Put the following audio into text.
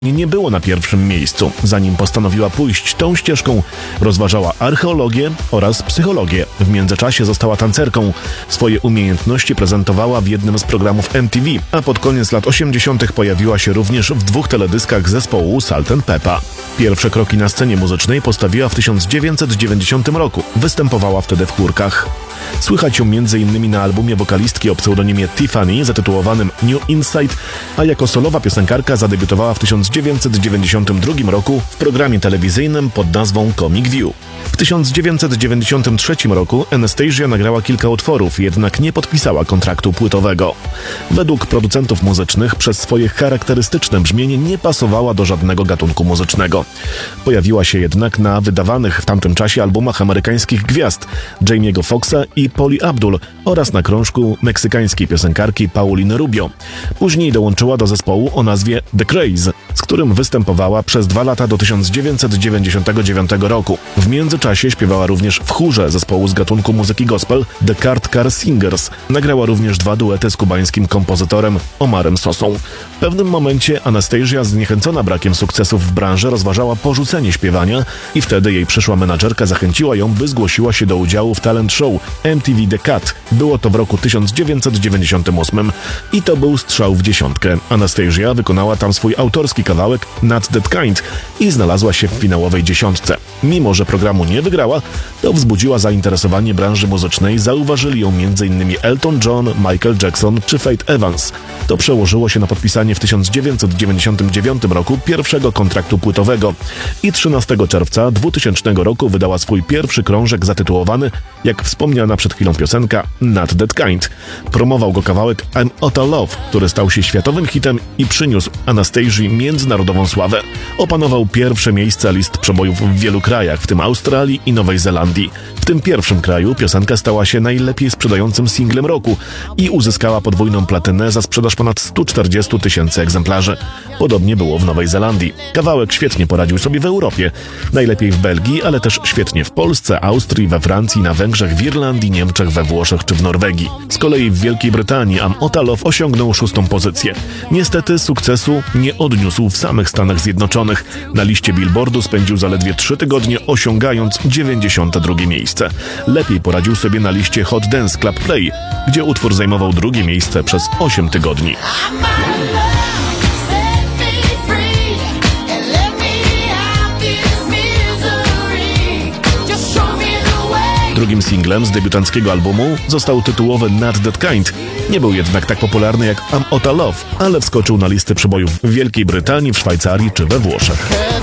nie było na pierwszym miejscu. Zanim postanowiła pójść tą ścieżką, rozważała archeologię oraz psychologię. W międzyczasie została tancerką. Swoje umiejętności prezentowała w jednym z programów MTV, a pod koniec lat 80. pojawiła się również w 2 teledyskach zespołu Salt & Pepa. Pierwsze kroki na scenie muzycznej postawiła w 1990 roku. Występowała wtedy w chórkach. Słychać ją m.in. na albumie wokalistki o pseudonimie Tiffany zatytułowanym New Insight, a jako solowa piosenkarka zadebiutowała w 1992 roku w programie telewizyjnym pod nazwą Comic View. W 1993 roku Anastasia nagrała kilka utworów, jednak nie podpisała kontraktu płytowego. Według producentów muzycznych przez swoje charakterystyczne brzmienie nie pasowała do żadnego gatunku muzycznego. Pojawiła się jednak na wydawanych w tamtym czasie albumach amerykańskich gwiazd Jamie'ego Foxxa i Pauli Abdul oraz na krążku meksykańskiej piosenkarki Pauliny Rubio. Później dołączyła do zespołu o nazwie The Craze, z którym występowała przez 2 lata do 1999 roku. W międzyczasie śpiewała również w chórze zespołu z gatunku muzyki gospel The Cart Car Singers. Nagrała również 2 duety z kubańskim kompozytorem Omarem Sosą. W pewnym momencie Anastasia, zniechęcona brakiem sukcesów w branży, rozważała porzucenie śpiewania i wtedy jej przyszła menadżerka zachęciła ją, by zgłosiła się do udziału w talent show MTV The Cut. Było to w roku 1998 i to był strzał w dziesiątkę. Anastasia wykonała tam swój autorski kawałek Not That Kind i znalazła się w finałowej dziesiątce. Mimo że programu nie wygrała, to wzbudziła zainteresowanie branży muzycznej, zauważyli ją m.in. Elton John, Michael Jackson czy Faith Evans. To przełożyło się na podpisanie w 1999 roku pierwszego kontraktu płytowego i 13 czerwca 2000 roku wydała swój pierwszy krążek zatytułowany, jak wspomniana przed chwilą piosenka, Not That Kind. Promował go kawałek I'm Outta Love, który stał się światowym hitem i przyniósł Anastazji międzynarodową sławę. Opanował pierwsze miejsca list przebojów w wielu krajach, w tym Australii i Nowej Zelandii. W tym pierwszym kraju piosenka stała się najlepiej sprzedającym singlem roku i uzyskała podwójną platynę za sprzedaż ponad 140 000 egzemplarzy. Podobnie było w Nowej Zelandii. Kawałek świetnie poradził sobie w Europie. Najlepiej w Belgii, ale też świetnie w Polsce, Austrii, we Francji, na Węgrzech, w Irlandii, Niemczech, we Włoszech czy w Norwegii. Z kolei w Wielkiej Brytanii I'm Outta Love osiągnął 6. pozycję. Niestety sukcesu nie odniósł w samych Stanach Zjednoczonych. Na liście Billboardu spędził zaledwie 3 tygodnie, osiągając 92. miejsce. Lepiej poradził sobie na liście Hot Dance Club Play, gdzie utwór zajmował 2. miejsce przez 8 tygodni. Drugim singlem z debiutanckiego albumu został tytułowy Not That Kind. Nie był jednak tak popularny jak I'm Outta Love, ale wskoczył na listy przebojów w Wielkiej Brytanii, w Szwajcarii czy we Włoszech.